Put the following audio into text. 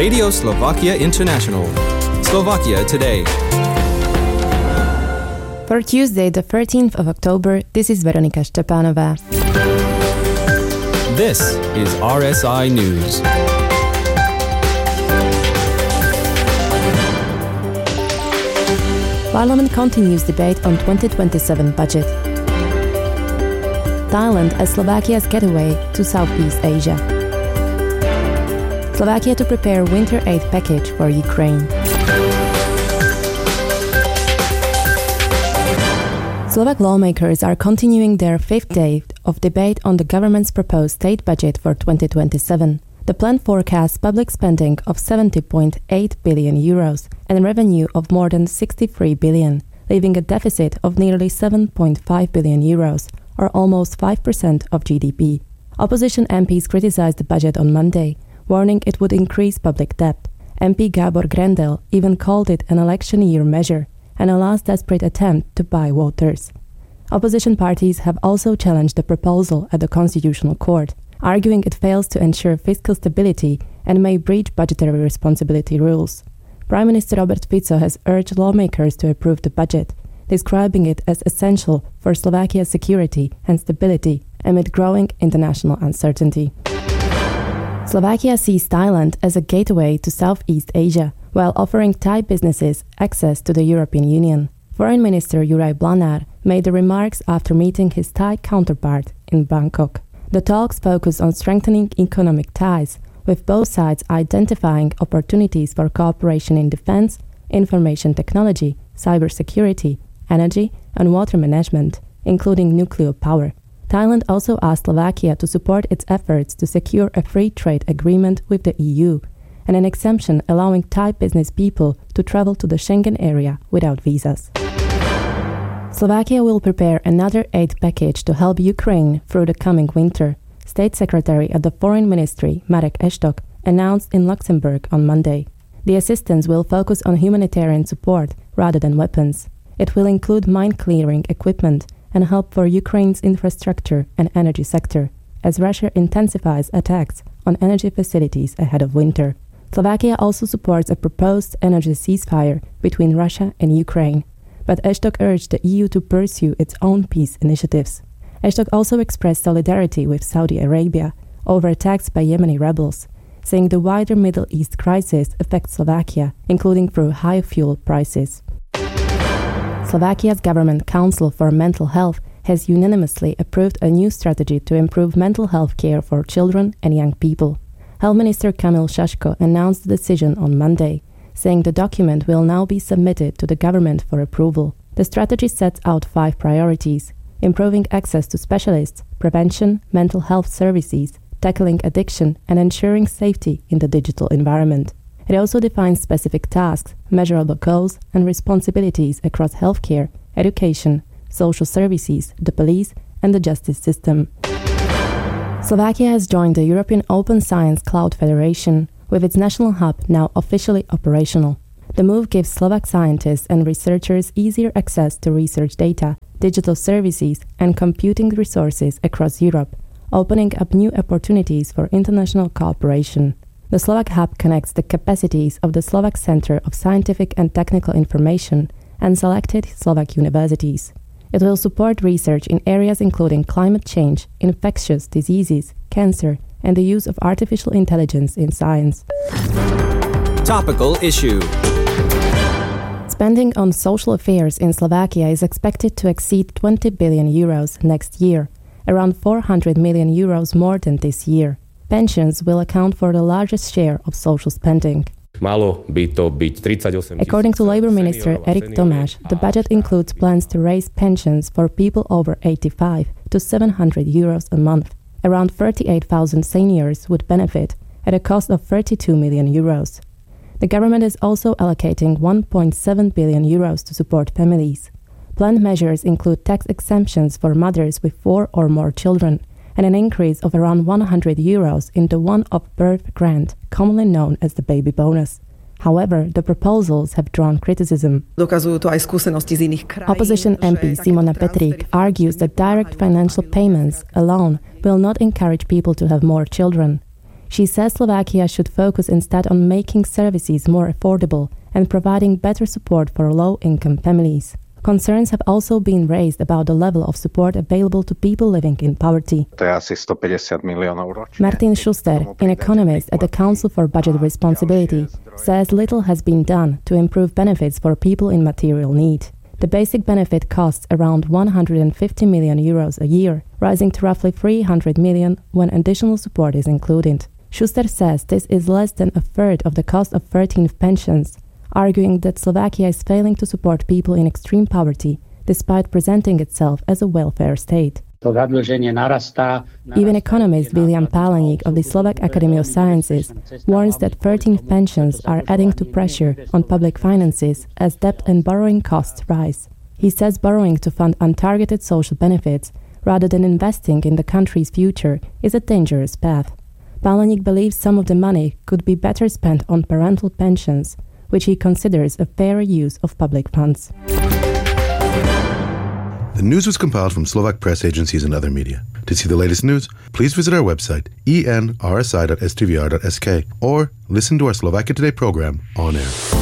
Radio Slovakia International. Slovakia Today. For Tuesday, the 13th of October, this is Veronika Štepanová. This is RSI News. Parliament continues debate on 2027 budget. Thailand as Slovakia's getaway to Southeast Asia. Slovakia to prepare winter aid package for Ukraine. Slovak lawmakers are continuing their fifth day of debate on the government's proposed state budget for 2027. The plan forecasts public spending of 70.8 billion euros and revenue of more than 63 billion, leaving a deficit of nearly 7.5 billion euros, or almost 5% of GDP. Opposition MPs criticized the budget on Monday, warning it would increase public debt. MP Gábor Grendel even called it an election year measure and a last desperate attempt to buy voters. Opposition parties have also challenged the proposal at the Constitutional Court, arguing it fails to ensure fiscal stability and may breach budgetary responsibility rules. Prime Minister Robert Fico has urged lawmakers to approve the budget, describing it as essential for Slovakia's security and stability amid growing international uncertainty. Slovakia sees Thailand as a gateway to Southeast Asia, while offering Thai businesses access to the European Union. Foreign Minister Juraj Blanár made the remarks after meeting his Thai counterpart in Bangkok. The talks focus on strengthening economic ties, with both sides identifying opportunities for cooperation in defense, information technology, cybersecurity, energy, and water management, including nuclear power. Thailand also asked Slovakia to support its efforts to secure a free trade agreement with the EU and an exemption allowing Thai business people to travel to the Schengen area without visas. Slovakia will prepare another aid package to help Ukraine through the coming winter, State Secretary at the Foreign Ministry, Marek Eštok, announced in Luxembourg on Monday. The assistance will focus on humanitarian support rather than weapons. It will include mine-clearing equipment and help for Ukraine's infrastructure and energy sector, as Russia intensifies attacks on energy facilities ahead of winter. Slovakia also supports a proposed energy ceasefire between Russia and Ukraine, but Eštok urged the EU to pursue its own peace initiatives. Eštok also expressed solidarity with Saudi Arabia over attacks by Yemeni rebels, saying the wider Middle East crisis affects Slovakia, including through high fuel prices. Slovakia's Government Council for Mental Health has unanimously approved a new strategy to improve mental health care for children and young people. Health Minister Kamil Šaško announced the decision on Monday, saying the document will now be submitted to the government for approval. The strategy sets out 5 priorities: improving access to specialists, prevention, mental health services, tackling addiction, and ensuring safety in the digital environment. It also defines specific tasks, measurable goals, and responsibilities across healthcare, education, social services, the police, and the justice system. Slovakia has joined the European Open Science Cloud Federation, with its national hub now officially operational. The move gives Slovak scientists and researchers easier access to research data, digital services, and computing resources across Europe, opening up new opportunities for international cooperation. The Slovak Hub connects the capacities of the Slovak Center of Scientific and Technical Information and selected Slovak universities. It will support research in areas including climate change, infectious diseases, cancer, and the use of artificial intelligence in science. Topical issue. Spending on social affairs in Slovakia is expected to exceed 20 billion euros next year, around 400 million euros more than this year. Pensions will account for the largest share of social spending. According to Labour Minister Erik Tomáš, the budget includes plans to raise pensions for people over 85 to 700 euros a month. Around 38,000 seniors would benefit at a cost of 32 million euros. The government is also allocating 1.7 billion euros to support families. Planned measures include tax exemptions for mothers with 4 or more children, and an increase of around 100 euros in the one-off birth grant, commonly known as the baby bonus. However, the proposals have drawn criticism. Opposition MP Simona Petrík argues that direct financial payments alone will not encourage people to have more children. She says Slovakia should focus instead on making services more affordable and providing better support for low-income families. Concerns have also been raised about the level of support available to people living in poverty. Martin Schuster, an economist at the Council for Budget Responsibility, says little has been done to improve benefits for people in material need. The basic benefit costs around 150 million euros a year, rising to roughly 300 million when additional support is included. Schuster says this is less than a third of the cost of 13th pensions, arguing that Slovakia is failing to support people in extreme poverty, despite presenting itself as a welfare state. Even economist William Páleník of the Slovak Academy of Sciences warns that 13th pensions are adding to pressure on public finances as debt and borrowing costs rise. He says borrowing to fund untargeted social benefits, rather than investing in the country's future, is a dangerous path. Páleník believes some of the money could be better spent on parental pensions, which he considers a fairer use of public funds. The news was compiled from Slovak press agencies and other media. To see the latest news, please visit our website enrsi.stvr.sk or listen to our Slovakia Today program on air.